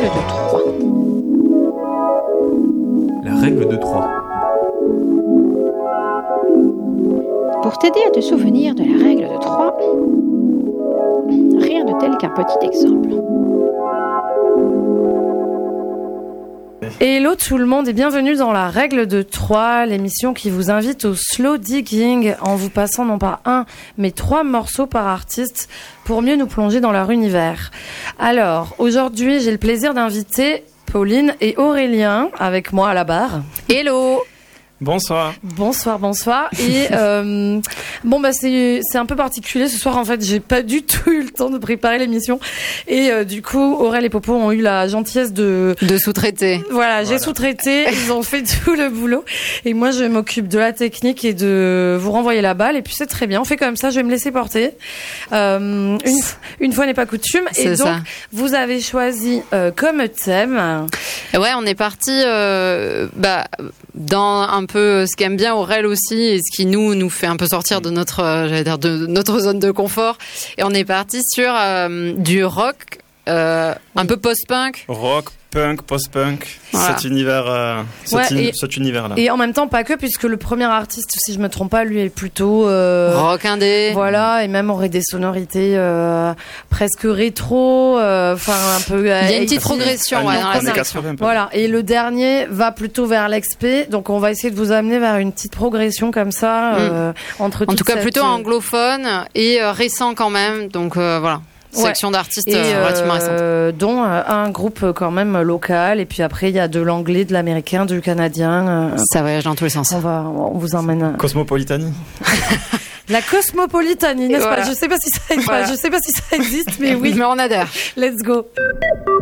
de 3. La règle de 3. Pour t'aider à te souvenir de la règle de 3, rien de tel qu'un petit exemple. Hello tout le monde et bienvenue dans la règle de 3, l'émission qui vous invite au slow digging en vous passant non pas un mais 3 morceaux par artiste pour mieux nous plonger dans leur univers. Alors aujourd'hui j'ai le plaisir d'inviter Pauline et Aurélien avec moi à la barre. Hello. Bonsoir. Bonsoir. Et c'est un peu particulier ce soir en fait. J'ai pas du tout eu le temps de préparer l'émission et du coup Aurèle et Popo ont eu la gentillesse de sous-traiter. Voilà, j'ai sous-traité. Ils ont fait tout le boulot et moi je m'occupe de la technique et de vous renvoyer la balle. Et puis c'est très bien. On fait comme ça. Je vais me laisser porter. Une fois n'est pas coutume. C'est et donc ça. vous avez choisi comme thème. Ouais, on est parti dans un peu ce qu'aime bien Aurèle aussi et ce qui nous fait un peu sortir de notre zone de confort. Et on est parti sur du rock, un peu post-punk. Rock, punk, post-punk, Voilà. cet univers-là. Et en même temps pas que, puisque le premier artiste, si je me trompe pas, lui est plutôt Rock indé. voilà, et même aurait des sonorités presque rétro, enfin un peu. Il y a une petite progression dans la années sélection. 80. Voilà, et le dernier va plutôt vers l'expé, donc on va essayer de vous amener vers une petite progression comme ça entre. En tout cas, plutôt anglophone et récent quand même. Donc voilà. Section d'artistes relativement récente. Dont un groupe quand même local, et puis après il y a de l'anglais, de l'américain, du canadien. Ça voyage dans tous les sens. On vous emmène. Cosmopolitanie. La cosmopolitanie, n'est-ce Voilà. pas? Je sais pas si ça existe, Voilà. je sais pas si ça existe, mais oui. Mais on adhère. Let's go.